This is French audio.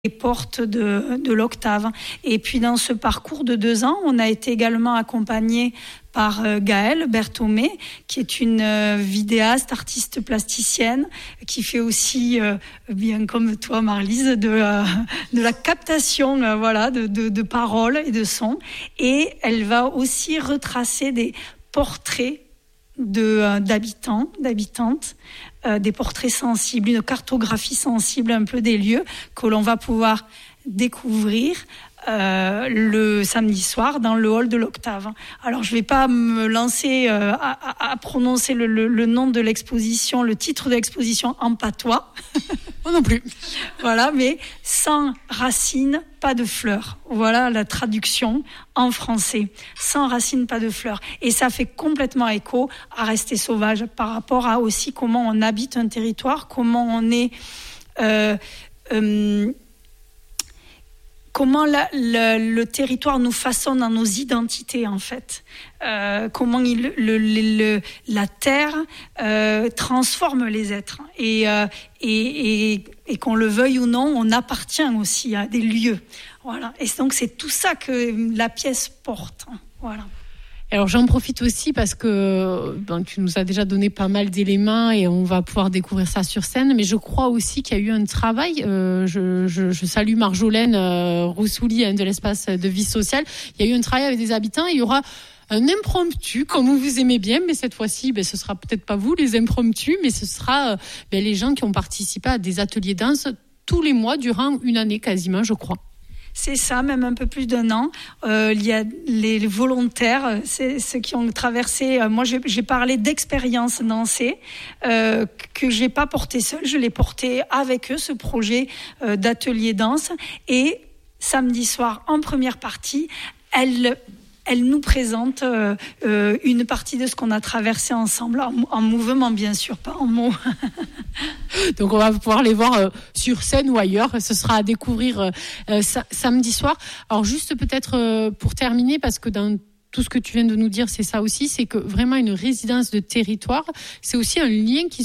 les portes de l'Octave. Et puis dans ce parcours de 2 ans, on a été également accompagné par Gaëlle Berthomé, qui est une vidéaste, artiste plasticienne, qui fait aussi, bien comme toi Marlise, de la captation de paroles et de sons. Et elle va aussi retracer des portraits d'habitants, d'habitantes, des portraits sensibles, une cartographie sensible un peu des lieux que l'on va pouvoir découvrir le samedi soir dans le hall de l'Octave. Alors je ne vais pas me lancer à prononcer le nom de l'exposition, le titre de l'exposition en patois. Moi non plus. Voilà, mais sans racines, pas de fleurs. Voilà la traduction en français. Sans racines, pas de fleurs. Et ça fait complètement écho à Rester sauvage par rapport à aussi comment on habite un territoire, comment on est... comment le territoire nous façonne dans nos identités, en fait. Comment la terre transforme les êtres. Et qu'on le veuille ou non, on appartient aussi à des lieux. Voilà. Et donc, c'est tout ça que la pièce porte. Voilà. Alors j'en profite aussi parce que tu nous as déjà donné pas mal d'éléments et on va pouvoir découvrir ça sur scène, mais je crois aussi qu'il y a eu un travail, je salue Marjolaine Roussouli de l'espace de vie sociale, il y a eu un travail avec des habitants, il y aura un impromptu, comme vous aimez bien, mais cette fois-ci, ce sera peut-être pas vous les impromptus, mais ce sera les gens qui ont participé à des ateliers danse tous les mois durant une année quasiment, je crois. C'est ça, même un peu plus d'1 an. Il y a les volontaires, c'est ceux qui ont traversé. Moi, j'ai parlé d'expérience dansée que j'ai pas porté seule. Je l'ai porté avec eux, ce projet d'atelier danse. Et samedi soir, en première partie, elle nous présente une partie de ce qu'on a traversé ensemble, en mouvement bien sûr, pas en mots. Donc on va pouvoir les voir sur scène ou ailleurs. Ce sera à découvrir samedi soir. Alors juste peut-être pour terminer, parce que dans tout ce que tu viens de nous dire, c'est ça aussi, c'est que vraiment une résidence de territoire, c'est aussi un lien qui